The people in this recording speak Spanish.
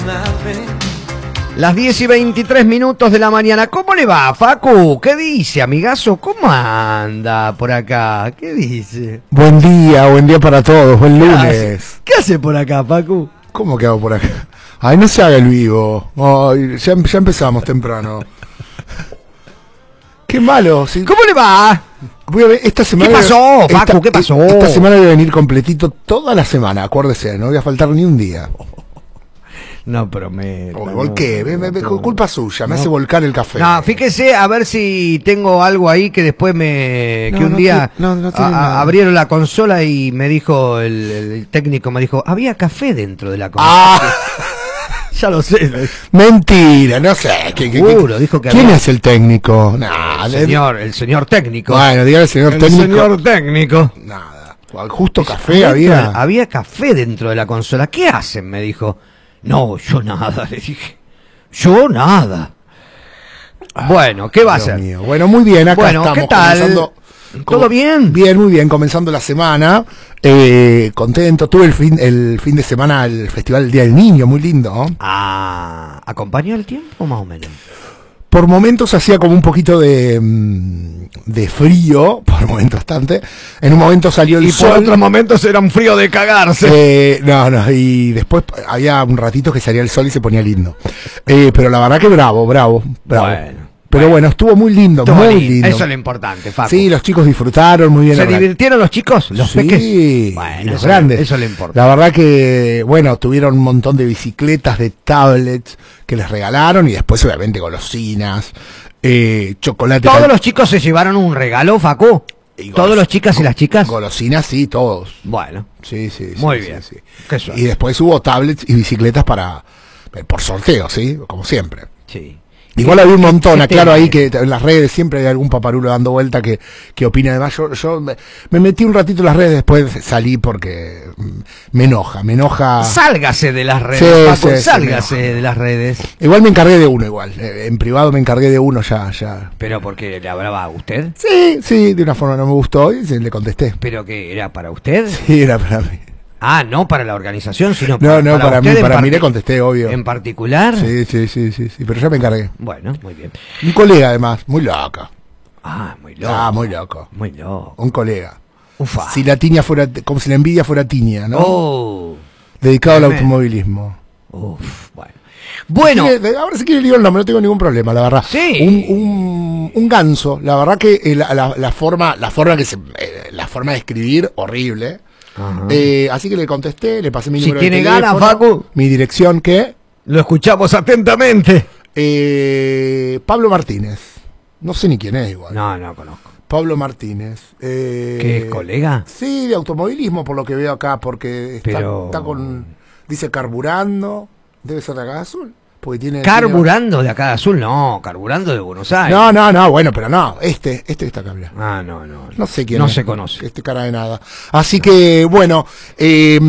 Las 10:23 de la mañana. ¿Cómo le va, Facu? ¿Qué dice, amigazo? ¿Cómo anda por acá? ¿Qué dice? Buen día para todos, buen lunes. ¿Qué hace por acá, Facu? ¿Cómo que hago por acá? Ay, no se haga el vivo. Ay, ya empezamos temprano. Qué malo. ¿Sí? ¿Cómo le va? Voy a ver, esta semana. ¿Qué pasó, Facu? ¿Qué pasó? Esta semana voy a venir completito toda la semana, acuérdese, no voy a faltar ni un día. No prometo. ¿Qué? Culpa suya, me hace volcar el café. No, fíjese a ver si tengo algo ahí que después que un día abrieron la consola y me dijo el técnico, me dijo, había café dentro de la consola. Ya lo sé. Mentira, no sé. Seguro, dijo que ¿Quién había... es el técnico? Nah, el señor técnico. Bueno, dígale señor técnico. El señor técnico. Nada. Justo café había. Había café dentro de la consola. ¿Qué hacen? Me dijo. No, yo nada, le dije. Yo nada. Bueno, ¿qué va a hacer? Mío. Bueno, muy bien, acá estamos. ¿Qué tal? ¿Todo bien? Bien, muy bien, comenzando la semana. Contento. Tuve el fin de semana el Festival del Día del Niño, muy lindo, ¿no? ¿Acompañó el tiempo más o menos? Por momentos hacía como un poquito de frío, por momentos bastante. En un momento salió el sol. Y por otros momentos era un frío de cagarse. Y después había un ratito que salía el sol y se ponía lindo. Pero la verdad que bravo. Pero bueno, estuvo muy lindo, muy lindo. Eso es lo importante, Facu. Sí, los chicos disfrutaron muy bien. ¿Se divirtieron los chicos? ¿Los peques? Sí, bueno, los grandes. Eso le importa. La verdad que, bueno, tuvieron un montón de bicicletas, de tablets que les regalaron y después obviamente golosinas, chocolate. ¿Todos los chicos se llevaron un regalo, Facu? ¿Todos los chicas y las chicas? Golosinas, sí, todos. Bueno. Sí. Muy bien. Sí. Qué suerte. Y después hubo tablets y bicicletas por sorteo, ¿sí? Como siempre. Sí. Igual había un montón, aclaro ahí que en las redes siempre hay algún paparulo dando vuelta que opina. Además yo me metí un ratito en las redes, después salí porque me enoja. Sálgase de las redes, Paco, sálgase de las redes. Igual me encargué de uno en privado me encargué de uno ya. ¿Pero porque le hablaba a usted? Sí, de una forma no me gustó y le contesté. ¿Pero que era para usted? Sí, era para mí. No para la organización, sino para mí le contesté, obvio. ¿En particular? Sí, pero ya me encargué. Bueno, muy bien. Un colega, además, muy loca. Muy loco. Muy loco. Muy loco. Un colega. Ufa. Si la tiña fuera, como si la envidia fuera tiña, ¿no? Dedicado al automovilismo. Bueno. Ahora si quiere digo el nombre, no tengo ningún problema, la verdad. Sí. Un ganso, la verdad que la forma de escribir, horrible. Así que le contesté, le pasé mi número de teléfono. Si tiene ganas, Facu. Mi dirección, ¿qué? Lo escuchamos atentamente. Pablo Martínez. No sé ni quién es igual. No conozco. Pablo Martínez. ¿Qué es, colega? Sí, de automovilismo, por lo que veo acá, porque está con... Dice carburando. Debe ser de acá azul. Porque ¿Carburando de acá de azul? No, carburando de Buenos Aires. No, bueno, pero no. Este está acá, mirá. No. No sé quién no es. se conoce. Cara de nada. Así que, bueno,